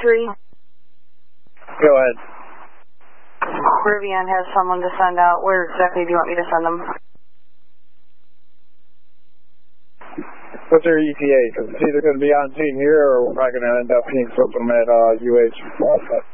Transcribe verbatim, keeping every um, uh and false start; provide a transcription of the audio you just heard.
three. Go ahead. Rivian has someone to send out. Where exactly do you want me to send them? What's their E T A? Because it's either going to be on scene here or we're probably going to end up being flipping them at uh, U H.